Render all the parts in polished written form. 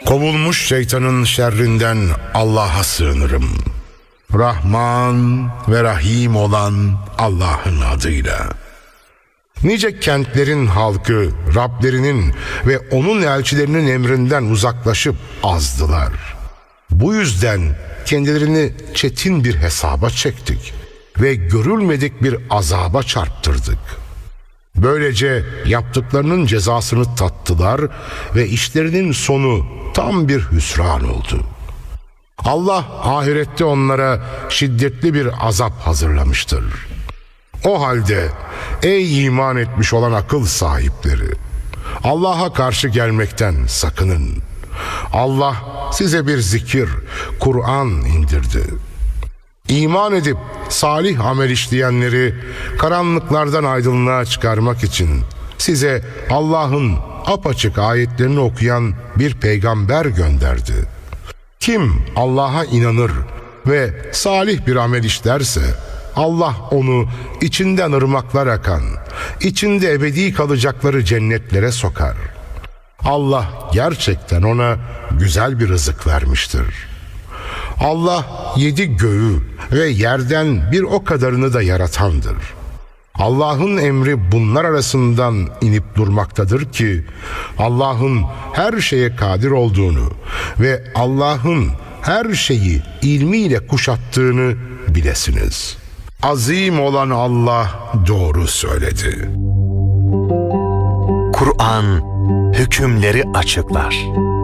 Kovulmuş şeytanın şerrinden Allah'a sığınırım. Rahman ve Rahim olan Allah'ın adıyla. Nice kentlerin halkı Rablerinin ve onun elçilerinin emrinden uzaklaşıp azdılar. Bu yüzden kendilerini çetin bir hesaba çektik ve görülmedik bir azaba çarptırdık. Böylece yaptıklarının cezasını tattılar ve işlerinin sonu tam bir hüsran oldu. Allah ahirette onlara şiddetli bir azap hazırlamıştır. O halde ey iman etmiş olan akıl sahipleri, Allah'a karşı gelmekten sakının. Allah size bir zikir, Kur'an indirdi. İman edip salih amel işleyenleri karanlıklardan aydınlığa çıkarmak için size Allah'ın apaçık ayetlerini okuyan bir peygamber gönderdi. Kim Allah'a inanır ve salih bir amel işlerse Allah onu içinden ırmaklar akan, içinde ebedi kalacakları cennetlere sokar. Allah gerçekten ona güzel bir rızık vermiştir. Allah 7 göğü ve yerden bir o kadarını da yaratandır. Allah'ın emri bunlar arasından inip durmaktadır ki Allah'ın her şeye kadir olduğunu ve Allah'ın her şeyi ilmiyle kuşattığını bilesiniz. Azim olan Allah doğru söyledi. Kur'an hükümleri açıklar.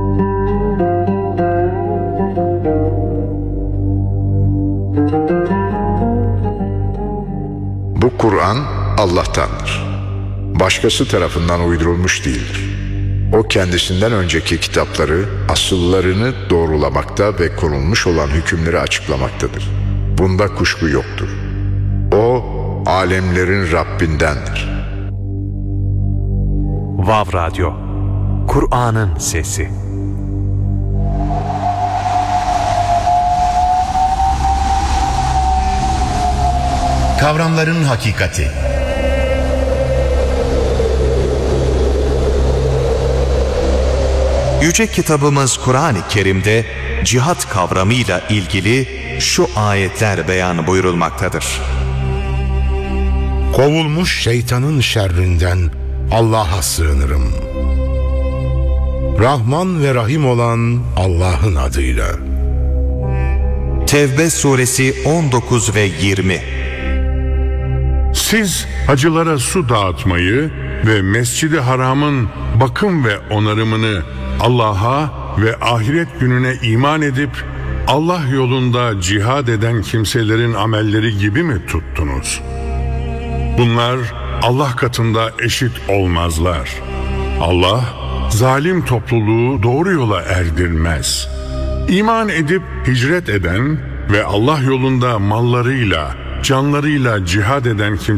Bu Kur'an Allah'tandır. Başkası tarafından uydurulmuş değildir. O kendisinden önceki kitapları, asıllarını doğrulamakta ve konulmuş olan hükümleri açıklamaktadır. Bunda kuşku yoktur. O, alemlerin Rabbindendir. Vav Radyo, Kur'an'ın sesi. Kavramların hakikati. Yüce kitabımız Kur'an-ı Kerim'de cihat kavramıyla ilgili şu ayetler beyan buyurulmaktadır. Kovulmuş şeytanın şerrinden Allah'a sığınırım. Rahman ve Rahim olan Allah'ın adıyla. Tevbe suresi 19 ve 20. Siz hacılara su dağıtmayı ve Mescid-i Haram'ın bakım ve onarımını Allah'a ve ahiret gününe iman edip Allah yolunda cihad eden kimselerin amelleri gibi mi tuttunuz? Bunlar Allah katında eşit olmazlar. Allah zalim topluluğu doğru yola erdirmez. İman edip hicret eden ve Allah yolunda mallarıyla, canlarıyla cihad eden